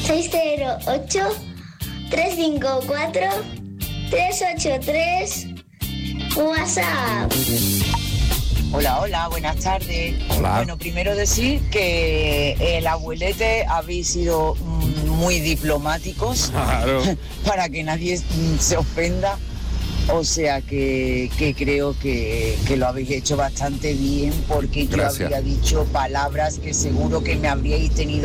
608-354-383 WhatsApp. Hola, buenas tardes. Hola. Bueno, primero decir que el abuelete habéis sido muy diplomáticos Claro. para que nadie se ofenda. O sea que creo que lo habéis hecho bastante bien, porque yo Gracias. habría dicho palabras que seguro que me habríais tenido